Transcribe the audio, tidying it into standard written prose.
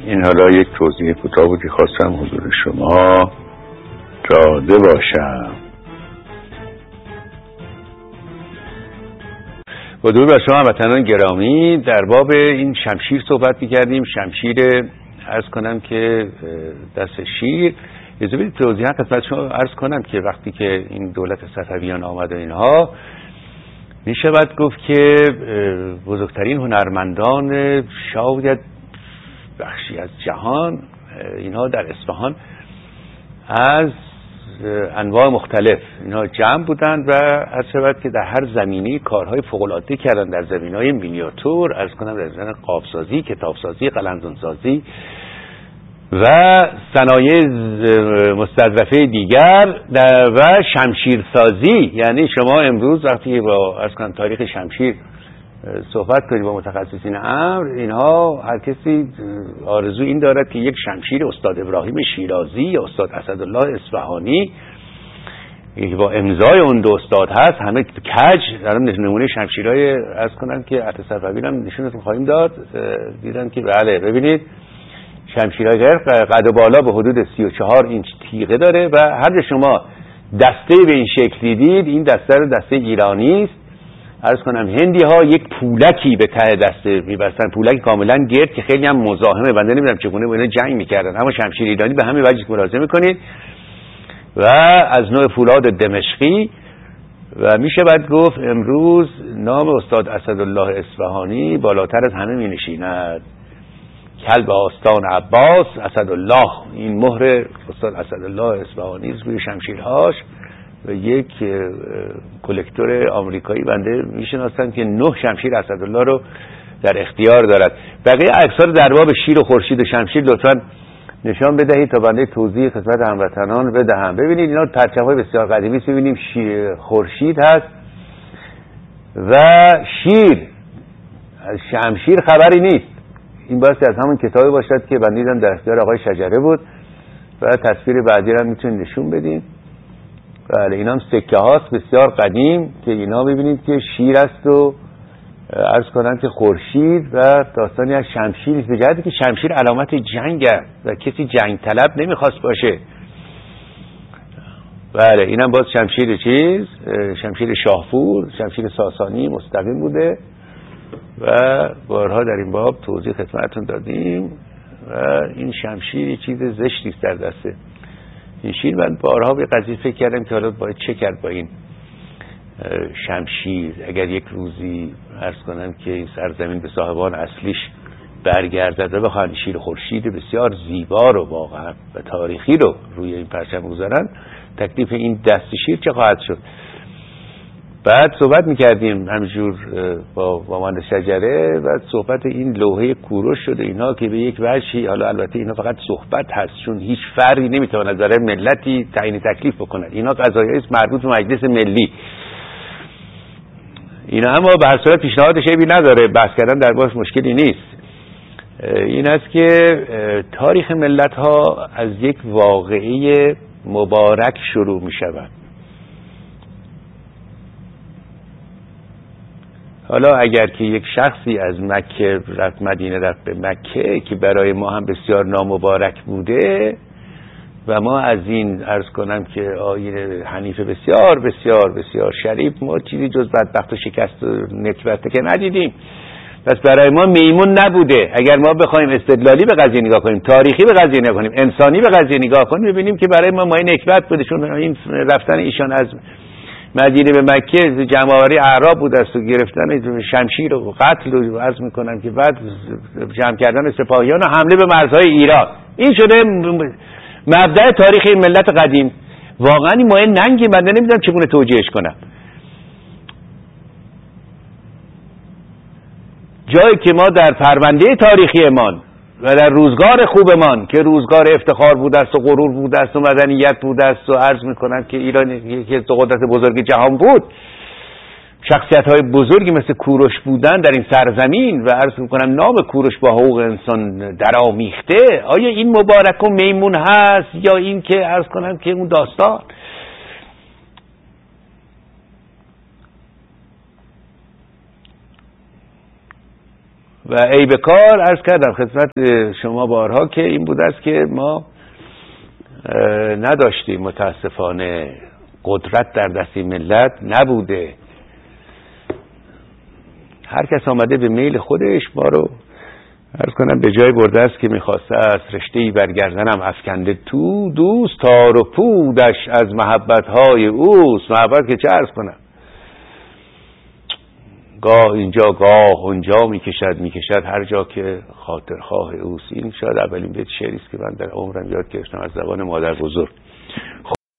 این حالا یک توضیح کوتاه بود که خواستم حضور شما داده باشم. با درود بر شما هموطنان گرامی، در باب این شمشیر صحبت می‌کردیم. شمشیر عرض کنم که دست شیر. اجازه بدید توضیحاً خدمت شما عرض کنم که وقتی که این دولت صفویان آمد و اینها، میشود گفت که بزرگترین هنرمندان شاید بخشی از جهان، اینها در اصفهان از انواع مختلف اینها جمع بودند و عرض شود که در هر زمینه کارهای فوق‌العاده کردند. در زمینه‌های مینیاتور عرض کنم، در زمینه قابسازی، کتابسازی، قلمدانسازی و صنایع مستظرفه دیگر و شمشیرسازی. یعنی شما امروز وقتی با عرض کنم تاریخ شمشیر صحبت کنید با متخصصین امر، اینها هر کسی آرزو این دارد که یک شمشیر استاد ابراهیم شیرازی یا استاد اسدالله اصفهانی که با امضای اون دو استاد هست، همه کج در نمونه شمشیرهای عرض کنم که عهد صفوی هم نشونتون خواهیم داد. دیدن که بله ببینید شمشیرهای غیر قد و بالا به حدود 34 اینچ تیغه داره و هر شما دسته به این شکل دیدید، این دسته ایرانی است. عرض کنم هندی ها یک پولکی به ته دسته می‌بستن، پولک کاملا گرد که خیلی هم مزاحمه، بنده نمیدونم چگونه با اینا جنگ می‌کردن، اما شمشیر ایرانی به همین وجه ملاحظه می‌کنید و از نوع فولاد دمشقی. و میشه بعد گفت امروز نام استاد اسدالله اصفهانی بالاتر از همه می‌نشیند. کلب آستان عباس اسدالله، این مهر استاد اسدالله اصفهانی روی شمشیرهاش. و یک کلکتور آمریکایی بنده میشناسم که 9 شمشیر اسدالله رو در اختیار دارد. بقیه عکس‌ها رو در باب شیر و خورشید و شمشیر لطفاً نشان بدهید تا بنده توضیح خدمت هموطنان بدهم. ببینید اینا پرچم‌های بسیار قدیمی است. ببینیم خورشید هست و شیر. از شمشیر خبری نیست. این بایستی از همون کتابی باشد که بنده دیدم در اختیار آقای شجره بود و تصویر بعدی رو میتونید نشون بدین. بله این هم سکه هاست بسیار قدیم که اینا ببینید که شیر است و عرض کنم که خورشید و داستانی از شمشیر است، به جهتی که شمشیر علامت جنگ است و کسی جنگ طلب نمیخواست باشه. بله این هم باز شمشیر شمشیر شاهپور، شمشیر ساسانی مستقیم بوده و بارها در این باب توضیح خدمتتون دادیم. و این شمشیر چیز زشتی است در دسته این شیر. من بارها به قضیه فکر کردم که حالا باید چه کرد با این شمشیر اگر یک روزی عرض کنم که این سرزمین به صاحبان اصلیش برگردد و بخوان شیر خورشید بسیار زیبا رو واقعا و تاریخی رو روی این پرچم بگذارن، تکلیف این دست شیر چه خواهد شد. بعد صحبت میکردیم همینجور با مهندس شجره و صحبت این لوحه کوروش شده اینا که به یک وجهی، حالا البته اینا فقط صحبت هست چون هیچ فردی نمیتواند برای ملتی تعیین تکلیف بکند، اینا قضایایی است مربوط به مجلس ملی اینا، اما به هر صورت پیشنهاد شیبی نداره، بحث کردن در باش مشکلی نیست. این است که تاریخ ملت ها از یک واقعه مبارک شروع می شود. حالا اگر که یک شخصی از مکه رفت مدینه، رفت به مکه که برای ما هم بسیار نامبارک بوده و ما از این عرض کنم که آیین حنیفه بسیار بسیار بسیار شریف ما چیزی جز بدبخت و شکست و نکبت که ندیدیم، پس برای ما میمون نبوده. اگر ما بخوایم استدلالی به قضیه نگاه کنیم، تاریخی به قضیه نگاه کنیم، انسانی به قضیه نگاه کنیم، ببینیم که برای ما نکبت بوده، چون این رفتن ایشان از مدینه به مکه جمع‌آوری اعراب بود است و گرفتن شمشیر و قتل و عرض میکنم که بعد جمع کردن سپاهیان و حمله به مرزهای ایران، این شده مبدأ تاریخ این ملت قدیم. واقعا این مایه ننگی، من نمیدونم چگونه توجیهش کنم. جایی که ما در پرونده تاریخیمان و در روزگار خوبمان که روزگار افتخار بوده است و غرور بوده است و مدنیت بوده است و عرض میکنم که ایران یکی از قدرت بزرگ جهان بود، شخصیت‌های بزرگی مثل کوروش بودن در این سرزمین و عرض میکنم نام کوروش با حقوق انسان درآمیخته. آیا این مبارک و میمون هست یا این که عرض کنم که اون داستان؟ و عیب کار عرض کردم خدمت شما بارها که این بود است که ما نداشتیم، متاسفانه قدرت در دست ملت نبوده. هر کس آمده به میل خودش ما رو عرض کنم به جای برده است که میخواسته است رشته‌ای بر گردنم افکنده تو، دوست تار و پودش از محبت‌های اوست. محبت که چه عرض کنم، گاه اینجا گاه اونجا میکشد هر جا که خاطرخواه اوست. این شاید اولین بیت شعری است که من در عمرم یاد گرفتم از زبان مادر بزرگ.